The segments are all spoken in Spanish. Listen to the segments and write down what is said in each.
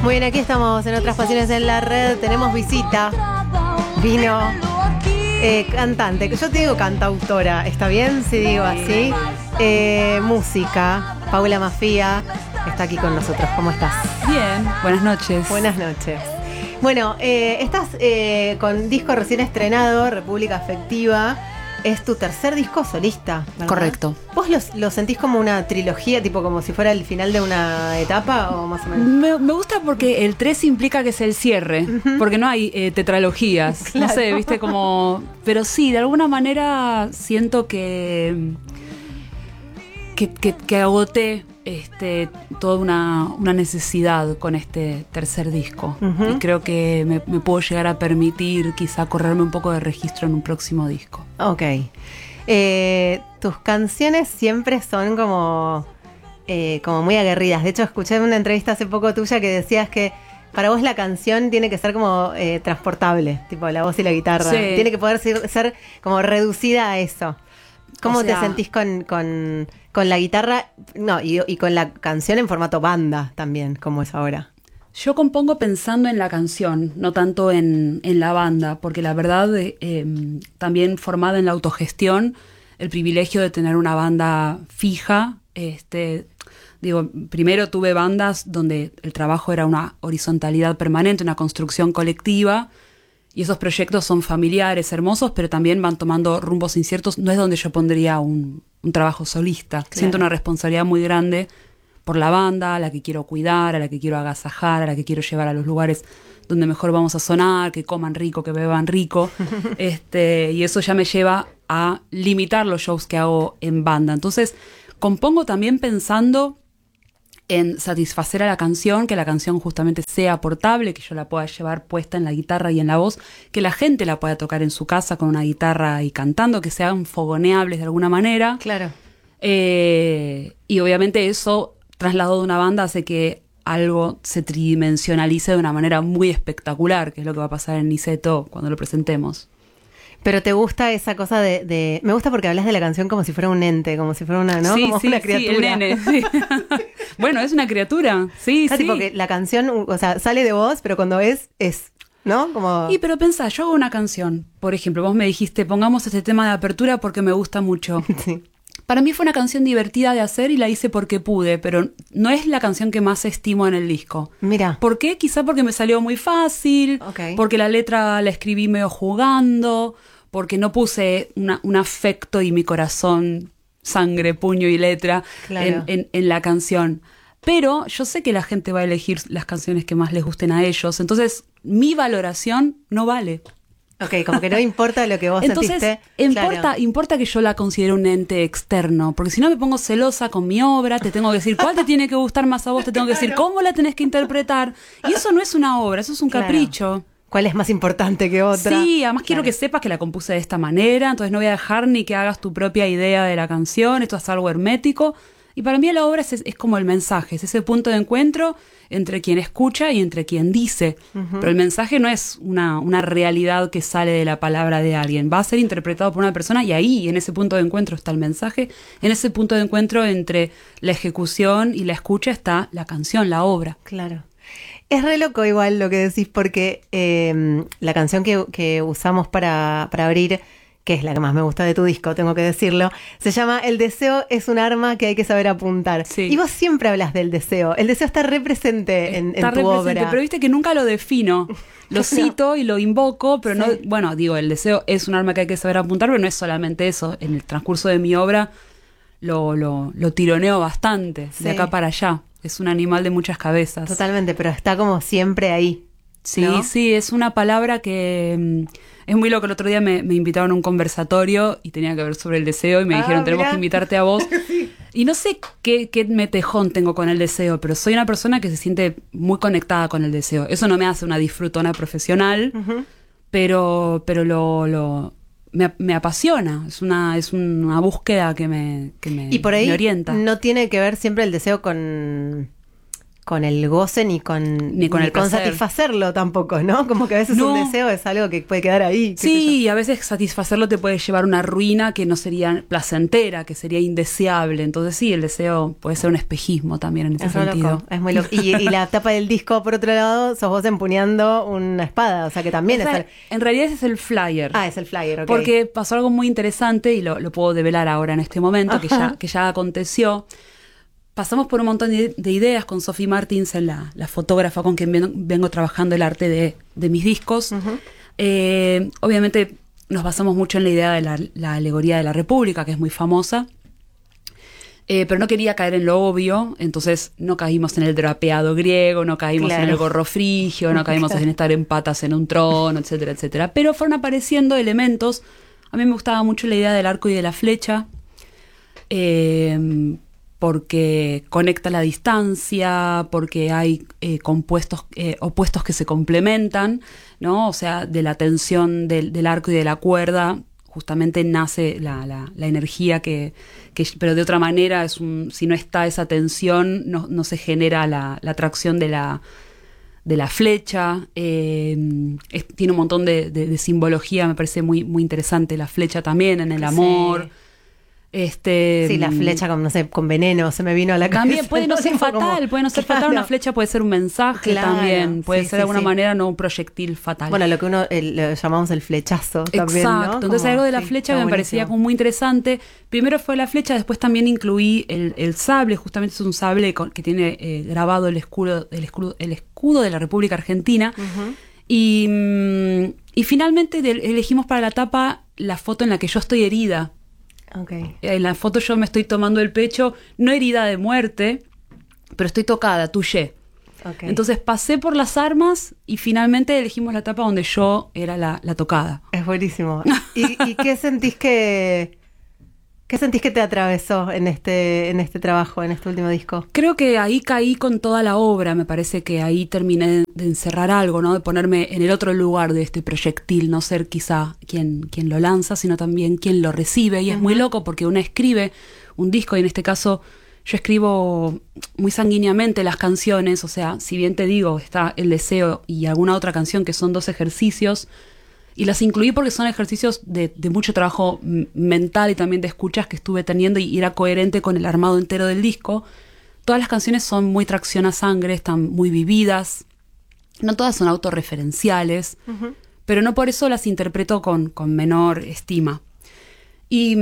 Muy bien, aquí estamos en Otras Pasiones en la Red. Tenemos visita. Vino cantante, que yo te digo cantautora, ¿está bien si digo así? Música, Paula Mafía está aquí con nosotros. ¿Cómo estás? Bien, buenas noches. Buenas noches. Bueno, estás con disco recién estrenado, República Afectiva. Es tu tercer disco solista, ¿verdad? Correcto. ¿Vos lo sentís como una trilogía, tipo como si fuera el final de una etapa o más o menos? Me gusta porque el 3 implica que es el cierre, porque no hay tetralogías. Claro. No sé, viste como... Pero sí, de alguna manera siento que agoté toda una necesidad con este tercer disco. Y creo que me puedo llegar a permitir quizá correrme un poco de registro en un próximo disco. Ok. Tus canciones siempre son como muy aguerridas. De hecho, escuché una entrevista hace poco tuya que decías que para vos la canción tiene que ser como transportable, tipo la voz y la guitarra. Sí. Tiene que poder ser como reducida a eso. ¿Cómo te sentís con la guitarra? No, y con la canción en formato banda también, como es ahora. Yo compongo pensando en la canción, no tanto en la banda, porque la verdad, también formada en la autogestión, el privilegio de tener una banda fija, primero tuve bandas donde el trabajo era una horizontalidad permanente, una construcción colectiva, y esos proyectos son familiares, hermosos, pero también van tomando rumbos inciertos. No es donde yo pondría un trabajo solista. Claro. Siento una responsabilidad muy grande por la banda, a la que quiero cuidar, a la que quiero agasajar, a la que quiero llevar a los lugares donde mejor vamos a sonar, que coman rico, que beban rico. Y eso ya me lleva a limitar los shows que hago en banda. Entonces, compongo también pensando en satisfacer a la canción, que la canción justamente sea portable, que yo la pueda llevar puesta en la guitarra y en la voz, que la gente la pueda tocar en su casa con una guitarra y cantando, que sean fogoneables de alguna manera. Claro. Y obviamente eso, trasladado de una banda, hace que algo se tridimensionalice de una manera muy espectacular, que es lo que va a pasar en Niceto cuando lo presentemos. Pero te gusta esa cosa de... Me gusta porque hablas de la canción como si fuera un ente, como si fuera una, ¿no? Sí, como sí, una criatura. Sí, el nene, sí. Bueno, es una criatura, sí, sí. Tipo que la canción, o sea, sale de vos, pero cuando es, ¿no? Como... Pero pensá, yo hago una canción, por ejemplo, vos me dijiste, pongamos este tema de apertura porque me gusta mucho. Sí. Para mí fue una canción divertida de hacer y la hice porque pude, pero no es la canción que más estimo en el disco. Mira. ¿Por qué? Quizá porque me salió muy fácil, porque la letra la escribí medio jugando, porque no puse un afecto y mi corazón, sangre, puño y letra en la canción. Pero yo sé que la gente va a elegir las canciones que más les gusten a ellos, entonces mi valoración no vale. Ok, como que no importa lo que vos sentiste. Importa que yo la considere un ente externo, porque si no me pongo celosa con mi obra, te tengo que decir cuál te tiene que gustar más a vos, te tengo que decir cómo la tenés que interpretar. Y eso no es una obra, eso es un capricho. ¿Cuál es más importante que otra? Sí, además quiero que sepas que la compuse de esta manera, entonces no voy a dejar ni que hagas tu propia idea de la canción, esto es algo hermético. Y para mí la obra es como el mensaje, es ese punto de encuentro entre quien escucha y entre quien dice. Pero el mensaje no es una realidad que sale de la palabra de alguien, va a ser interpretado por una persona y ahí, en ese punto de encuentro está el mensaje, en ese punto de encuentro entre la ejecución y la escucha está la canción, la obra. Claro. Es re loco igual lo que decís porque la canción que usamos para abrir, que es la que más me gusta de tu disco, tengo que decirlo, se llama El deseo es un arma que hay que saber apuntar. Sí. Y vos siempre hablas del deseo. El deseo está re presente en tu obra. Pero viste que nunca lo defino. Lo cito y lo invoco, pero no, bueno, digo, el deseo es un arma que hay que saber apuntar, pero no es solamente eso. En el transcurso de mi obra lo tironeo bastante, de acá para allá. Es un animal de muchas cabezas. Totalmente, pero está como siempre ahí. Sí, ¿no? Sí, es una palabra que es muy loco. El otro día me invitaron a un conversatorio y tenía que ver sobre el deseo y me dijeron, tenemos que invitarte a vos. Sí. Y no sé qué metejón tengo con el deseo, pero soy una persona que se siente muy conectada con el deseo. Eso no me hace una disfrutona profesional, pero me apasiona. Es una búsqueda que me y por ahí me orienta. No tiene que ver siempre el deseo con con el goce ni con Ni con el placer. satisfacerlo tampoco, ¿no? Como que a veces No. un deseo es algo que puede quedar ahí. qué sé yo. Sí, y a veces satisfacerlo te puede llevar a una ruina que no sería placentera, que sería indeseable. Entonces sí, el deseo puede ser un espejismo también en ese Es re sentido. loco, es muy loco. Y la tapa del disco, por otro lado, sos vos empuñando una espada, o sea que también O sea, es en realidad ese es el flyer. es el flyer, ok. Porque pasó algo muy interesante y lo puedo develar ahora en este momento, que ya aconteció. Pasamos por un montón de ideas con Sophie Martins, la fotógrafa con quien vengo trabajando el arte de mis discos. Obviamente nos basamos mucho en la idea de la alegoría de la República, que es muy famosa. Pero no quería caer en lo obvio, entonces no caímos en el drapeado griego, no caímos en el gorro frigio, no caímos en estar en patas en un trono, etcétera, etcétera. Pero fueron apareciendo elementos. A mí me gustaba mucho la idea del arco y de la flecha, porque conecta la distancia, porque hay compuestos opuestos que se complementan, ¿no? O sea, de la tensión del arco y de la cuerda justamente nace la energía que pero de otra manera si no está esa tensión no se genera la atracción de la flecha. Tiene un montón de simbología, me parece muy, muy interesante la flecha también en el amor. Sí. Sí, la flecha con, no sé, con veneno, se me vino a la cabeza. También puede no ser fatal, puede no ser fatal, una flecha puede ser un mensaje también, puede ser de alguna manera no un proyectil fatal. Bueno, lo que lo llamamos el flechazo también, exacto, ¿no? Entonces algo de la flecha me parecía como muy interesante. Primero fue la flecha, después también incluí el sable, justamente es un sable que tiene grabado el escudo de la República Argentina. Y finalmente elegimos para la tapa la foto en la que yo estoy herida. Okay. En la foto yo me estoy tomando el pecho, no herida de muerte, pero estoy tocada, touché. Okay. Entonces pasé por las armas y finalmente elegimos la etapa donde yo era la tocada. Es buenísimo. ¿Y qué sentís que te atravesó en este trabajo, en este último disco? Creo que ahí caí con toda la obra, me parece que ahí terminé de encerrar algo, ¿no? De ponerme en el otro lugar de este proyectil, no ser quizá quien lo lanza, sino también quien lo recibe. Y es muy loco porque uno escribe un disco, y en este caso yo escribo muy sanguíneamente las canciones, o sea, si bien te digo, está El Deseo y alguna otra canción que son 2 ejercicios, y las incluí porque son ejercicios de mucho trabajo mental y también de escuchas que estuve teniendo, y era coherente con el armado entero del disco. Todas las canciones son muy tracción a sangre, están muy vividas. No todas son autorreferenciales, pero no por eso las interpreto con menor estima. Y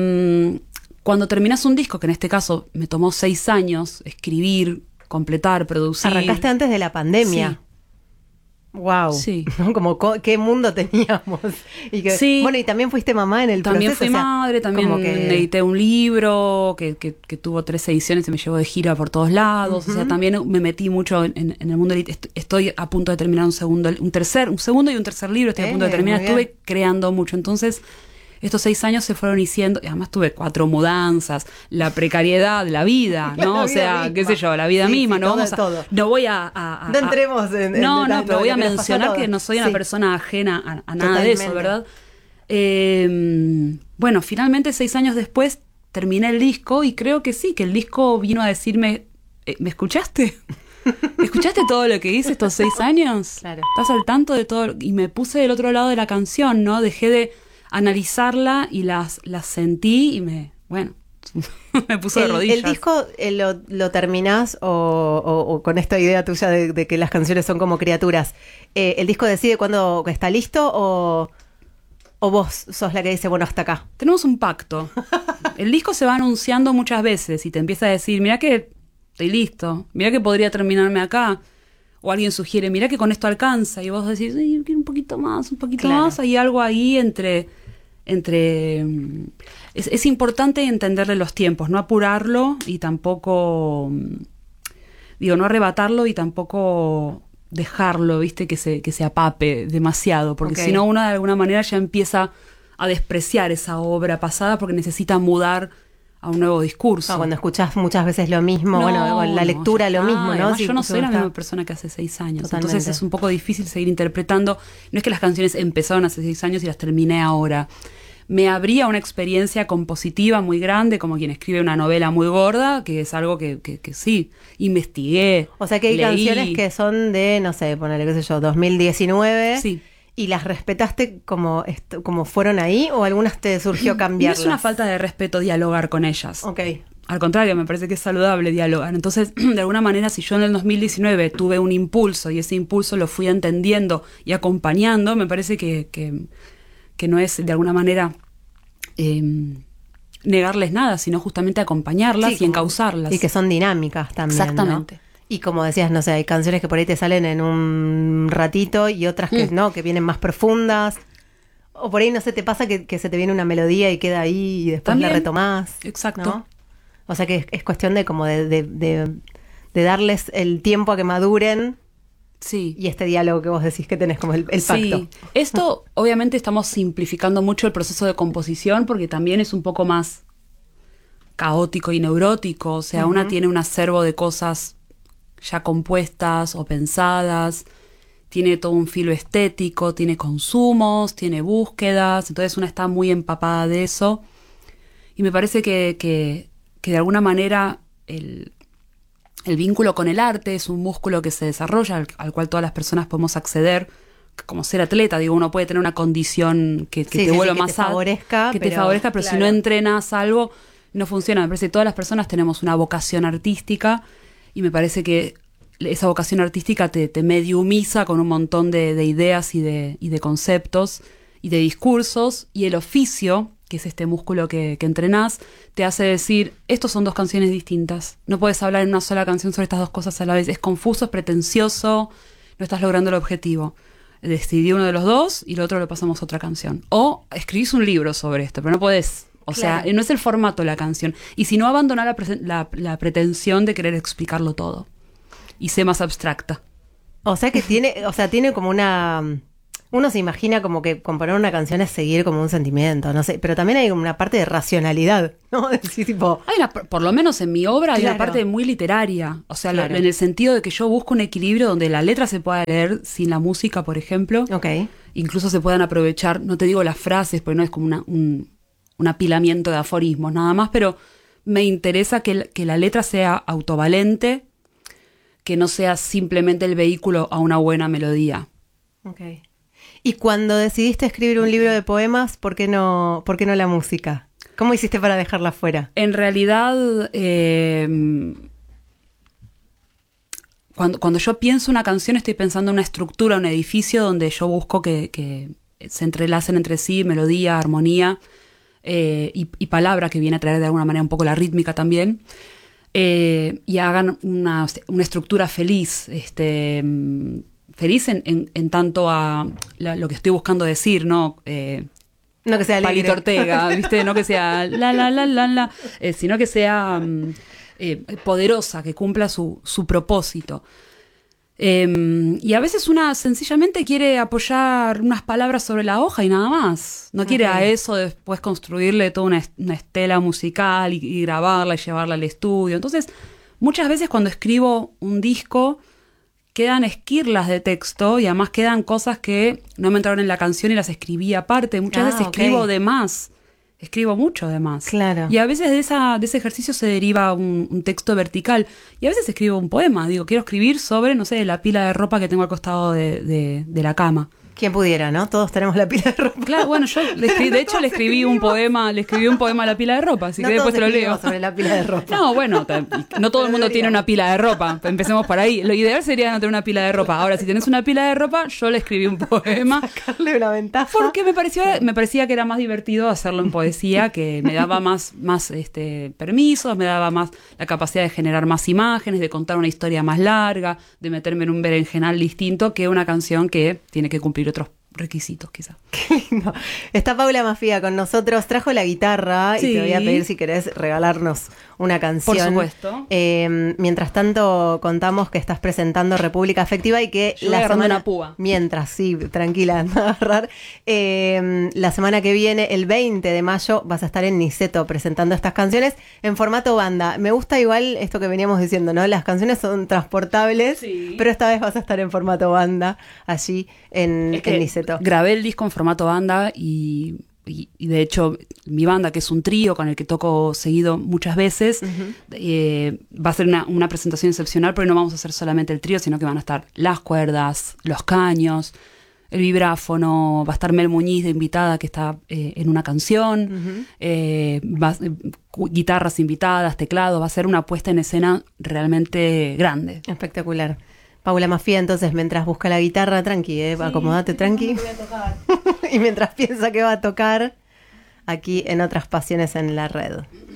cuando terminas un disco, que en este caso me tomó 6 años escribir, completar, producir... Arrancaste antes de la pandemia. Sí. Wow. Sí. Como qué mundo teníamos. Sí. Bueno, y también fuiste mamá en el también proceso. También fui madre, también edité un libro que tuvo 3 ediciones y me llevó de gira por todos lados. O sea, también me metí mucho en el mundo. Estoy a punto de terminar un segundo y un tercer libro. Estoy a punto de terminar. Estuve creando mucho. Entonces, estos 6 años se fueron diciendo, y además tuve 4 mudanzas, la precariedad, la vida, ¿no? O sea, misma. Qué sé yo, la vida misma, ¿no? No voy a no entremos en no, pero voy a mencionar que no soy una persona ajena a nada de eso, ¿verdad? Bueno, finalmente 6 años después terminé el disco, y creo que sí, que el disco vino a decirme, ¿me escuchaste? ¿Escuchaste todo lo que hice estos 6 años? Claro. ¿Estás al tanto de todo? Y me puse del otro lado de la canción, ¿no? Dejé de analizarla y las sentí y me puso de rodillas. ¿El disco lo terminás o con esta idea tuya de que las canciones son como criaturas? ¿El disco decide cuándo está listo o vos sos la que dice, bueno, hasta acá? Tenemos un pacto. El disco se va anunciando muchas veces y te empieza a decir, mirá que estoy listo, mirá que podría terminarme acá. O alguien sugiere, mirá que con esto alcanza, y vos decís, yo quiero un poquito más, más. Hay algo ahí entre es importante entenderle los tiempos, no apurarlo y tampoco, no arrebatarlo y tampoco dejarlo, ¿viste? Que se apape demasiado, porque si no uno de alguna manera ya empieza a despreciar esa obra pasada porque necesita mudar a un nuevo discurso. No, cuando escuchás muchas veces lo mismo, la lectura lo mismo, ¿no? Además, yo no soy la misma persona que hace 6 años. Totalmente. Entonces es un poco difícil seguir interpretando. No es que las canciones empezaron hace 6 años y las terminé ahora. me abría una experiencia compositiva muy grande, como quien escribe una novela muy gorda, que es algo que sí, investigué. O sea que hay leí. canciones que son de, no sé, ponele, qué sé yo, 2019. Sí. ¿Y las respetaste como fueron ahí o algunas te surgió cambiarlas? No es una falta de respeto dialogar con ellas. Ok. Al contrario, me parece que es saludable dialogar. Entonces, de alguna manera, si yo en el 2019 tuve un impulso y ese impulso lo fui entendiendo y acompañando, me parece que no es de alguna manera negarles nada, sino justamente acompañarlas y encauzarlas. Y que son dinámicas también. Exactamente. ¿no? Y como decías, no sé, hay canciones que por ahí te salen en un ratito y otras que no, que vienen más profundas. O por ahí, no sé, te pasa que se te viene una melodía y queda ahí y después También. la retomás. Exacto. ¿no? O sea que es cuestión de como de darles el tiempo a que maduren. Sí. Y este diálogo que vos decís que tenés como el pacto. Sí. Esto, obviamente, estamos simplificando mucho el proceso de composición porque también es un poco más caótico y neurótico. O sea, una tiene un acervo de cosas ya compuestas o pensadas, tiene todo un filo estético, tiene consumos, tiene búsquedas, entonces una está muy empapada de eso. Y me parece que de alguna manera el vínculo con el arte es un músculo que se desarrolla, al cual todas las personas podemos acceder, como ser atleta, digo, uno puede tener una condición que te vuelva más te favorezca, que te favorezca, pero claro. si no entrenas algo, no funciona. Me parece que todas las personas tenemos una vocación artística y me parece que esa vocación artística te mediumiza con un montón de ideas y de conceptos y de discursos, y el oficio, que es este músculo que entrenás, te hace decir, estos son dos canciones distintas. No puedes hablar en una sola canción sobre estas dos cosas a la vez. Es confuso, es pretencioso, no estás logrando el objetivo. Decidí uno de los dos y el otro lo pasamos a otra canción. O escribís un libro sobre esto, pero no podés. O sea, no es el formato de la canción. Y si no, abandonar la pretensión de querer explicarlo todo. Y sé más abstracta. O sea que tiene como una... Uno se imagina como que componer una canción es seguir como un sentimiento, no sé, pero también hay como una parte de racionalidad, ¿no? Decir, tipo... por lo menos en mi obra hay Claro. una parte muy literaria, o sea, Claro. en el sentido de que yo busco un equilibrio donde la letra se pueda leer sin la música, por ejemplo. Ok. Incluso se puedan aprovechar, no te digo las frases, porque no es como un apilamiento de aforismos nada más, pero me interesa que la letra sea autovalente, que no sea simplemente el vehículo a una buena melodía. Ok. Y cuando decidiste escribir un libro de poemas, ¿por qué no la música? ¿Cómo hiciste para dejarla fuera? En realidad, cuando yo pienso una canción, estoy pensando en una estructura, un edificio donde yo busco que se entrelacen entre sí melodía, armonía y palabra, que viene a traer de alguna manera un poco la rítmica también, y hagan una estructura feliz, feliz en tanto a lo que estoy buscando decir, ¿no? No que sea alegre. Palito Ortega, ¿viste? No que sea la, sino que sea poderosa, que cumpla su propósito. Y a veces una sencillamente quiere apoyar unas palabras sobre la hoja y nada más. No quiere a eso después construirle toda una estela musical y grabarla y llevarla al estudio. Entonces, muchas veces cuando escribo un disco, quedan esquirlas de texto y además quedan cosas que no me entraron en la canción y las escribí aparte. Muchas veces escribo de más, escribo mucho de más. Claro. Y a veces de ese ejercicio se deriva un texto vertical. Y a veces escribo un poema. Digo, quiero escribir sobre, no sé, la pila de ropa que tengo al costado de la cama. Quien pudiera, ¿no? Todos tenemos la pila de ropa. Claro, bueno, yo de hecho le escribí un poema a la pila de ropa, así no que después te lo leo. todos sobre la pila de ropa. No, bueno, no todo el mundo tiene una pila de ropa. Empecemos por ahí. Lo ideal sería no tener una pila de ropa. Ahora, si tenés una pila de ropa, yo le escribí un poema. Sacarle una ventaja. Porque me parecía que era más divertido hacerlo en poesía, que me daba más permisos, me daba más la capacidad de generar más imágenes, de contar una historia más larga, de meterme en un berenjenal distinto que una canción que tiene que cumplir otros requisitos, quizá. Qué lindo. Está Paula Mafia con nosotros, trajo la guitarra Sí. y te voy a pedir si querés regalarnos una canción. Por supuesto. Mientras tanto, contamos que estás presentando República Afectiva y que Yo voy agarrando una púa. Mientras, sí, tranquila, anda a agarrar. La semana que viene, el 20 de mayo, vas a estar en Niceto presentando estas canciones en formato banda. Me gusta igual esto que veníamos diciendo, ¿no? Las canciones son transportables, Sí. pero esta vez vas a estar en formato banda allí en Niceto. Grabé el disco en formato banda y y de hecho mi banda, que es un trío con el que toco seguido muchas veces, va a ser una presentación excepcional, porque no vamos a hacer solamente el trío, sino que van a estar las cuerdas, los caños, el vibráfono, va a estar Mel Muñiz de invitada, que está en una canción, guitarras invitadas, teclados, va a ser una puesta en escena realmente grande. Espectacular. Paula Maffia, entonces, mientras busca la guitarra, tranqui, acomodate tranqui. Voy a tocar. Y mientras piensa que va a tocar, aquí en Otras Pasiones en la Red.